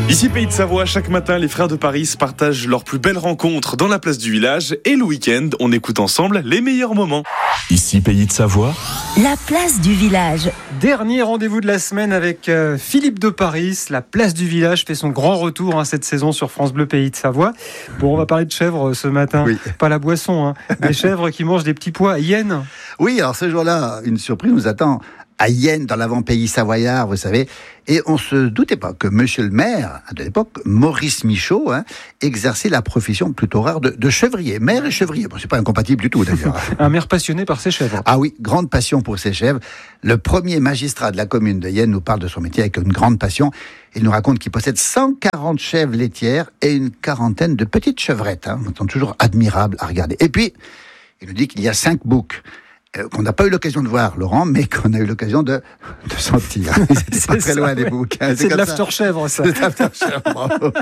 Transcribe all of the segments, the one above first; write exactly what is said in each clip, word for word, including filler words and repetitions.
Ici Pays de Savoie, chaque matin, les frères de Paris partagent leurs plus belles rencontres dans la place du village. Et le week-end, on écoute ensemble les meilleurs moments. Ici Pays de Savoie, la place du village. Dernier rendez-vous de la semaine avec euh, Philippe de Paris. La place du village fait son grand retour hein, cette saison sur France Bleu Pays de Savoie. Bon, on va parler de chèvres euh, ce matin. Oui. Pas la boisson, hein. Des chèvres qui mangent des petits pois hyènes. Oui, alors ce jour-là, une surprise nous attend à Yenne, dans l'avant-pays savoyard, vous savez. Et on se doutait pas que monsieur le maire, de l'époque, Maurice Michaud, hein, exerçait la profession plutôt rare de, de chevrier. Maire et chevrier. Bon, c'est pas incompatible du tout, d'ailleurs. Un maire passionné par ses chèvres. Ah oui, grande passion pour ses chèvres. Le premier magistrat de la commune de Yenne nous parle de son métier avec une grande passion. Il nous raconte qu'il possède cent quarante chèvres laitières et une quarantaine de petites chevrettes, hein, sont toujours admirables à regarder. Et puis, il nous dit qu'il y a cinq boucs. Euh, qu'on n'a pas eu l'occasion de voir, Laurent, mais qu'on a eu l'occasion de, de sentir. C'est pas très ça, loin ouais. des boucs. Hein. C'est, c'est de comme l'after-chèvre, ça. C'est de l'after-chèvre, bravo.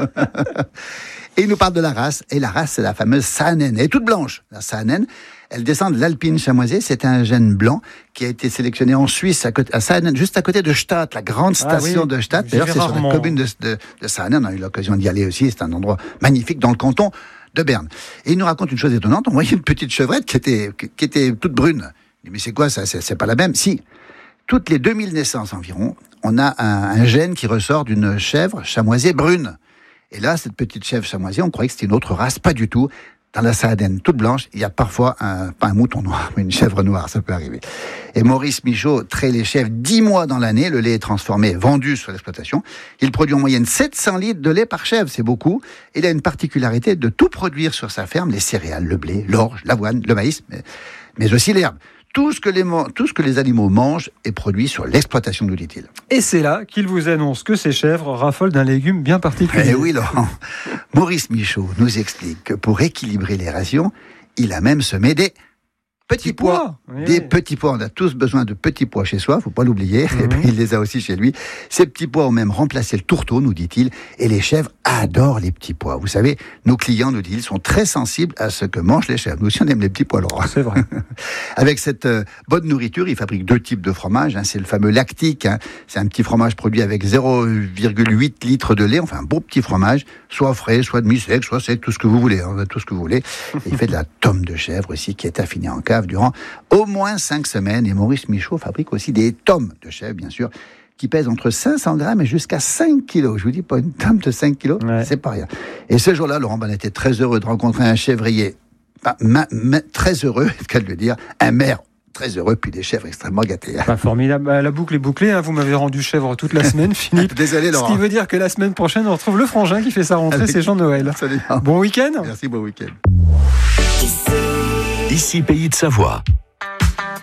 Et il nous parle de la race. Et la race, c'est la fameuse Saanen. Elle est toute blanche, la Saanen. Elle descend de l'Alpine chamoisée. C'est un gène blanc qui a été sélectionné en Suisse, à, côté, à Saanen, juste à côté de Stade, la grande station ah, oui. de Stade. D'ailleurs, c'est sur la commune de, de, de Saanen. On a eu l'occasion d'y aller aussi. C'est un endroit magnifique dans le canton de Berne. Et il nous raconte une chose étonnante. On voyait une petite chevrette qui était, qui était toute brune. Mais c'est quoi ça? C'est, c'est pas la même. Si, toutes les deux mille naissances environ, on a un, un gène qui ressort d'une chèvre chamoisée brune. Et là, cette petite chèvre chamoisée, on croyait que c'était une autre race. Pas du tout. Dans la Saanen toute blanche, il y a parfois un, pas un mouton noir, mais une chèvre noire, ça peut arriver. Et Maurice Michaud traite les chèvres dix mois dans l'année. Le lait est transformé, vendu sur l'exploitation. Il produit en moyenne sept cents litres de lait par chèvre, c'est beaucoup. Il a une particularité de tout produire sur sa ferme, les céréales, le blé, l'orge, l'avoine, le maïs, mais, mais aussi l'herbe. Tout ce, que les, tout ce que les animaux mangent est produit sur l'exploitation, nous dit-il. Et c'est là qu'il vous annonce que ces chèvres raffolent d'un légume bien particulier. Eh oui, Laurent. Maurice Michaud nous explique que pour équilibrer les rations, il a même semé des petits pois. pois. Oui, des oui. petits pois. On a tous besoin de petits pois chez soi, faut pas l'oublier. Mmh. Et puis il les a aussi chez lui. Ces petits pois ont même remplacé le tourteau, nous dit-il. Et les chèvres adorent les petits pois. Vous savez, nos clients, nous dit-il, sont très sensibles à ce que mangent les chèvres. Nous aussi, on aime les petits pois, Laurent. C'est vrai. Avec cette euh, bonne nourriture, il fabrique deux types de fromage. Hein. C'est le fameux lactique. Hein. C'est un petit fromage produit avec zéro virgule huit litres de lait. Enfin, un beau petit fromage, soit frais, soit demi-sec, soit sec, tout ce que vous voulez. Hein. Tout ce que vous voulez. Et il fait de la tome de chèvre aussi, qui est affinée en cave durant au moins cinq semaines. Et Maurice Michaud fabrique aussi des tomes de chèvre, bien sûr, qui pèsent entre cinq cents grammes et jusqu'à cinq kilos. Je vous dis, pas une tome de cinq kilos, ouais. C'est pas rien. Et ce jour-là, Laurent Ban était très heureux de rencontrer un chèvrier, bah, ma, ma, très heureux, c'est le cas de le dire, un maire très heureux, puis des chèvres extrêmement gâtés. Hein. Bah, formidable. La boucle est bouclée. Hein. Vous m'avez rendu chèvre toute la semaine, Philippe. Désolé, Laurent. Ce qui veut dire que la semaine prochaine, on retrouve le frangin qui fait sa rentrée, Avec... c'est Jean-Noël. Absolument. Bon week-end. Merci, bon week-end. ici Pays de Savoie.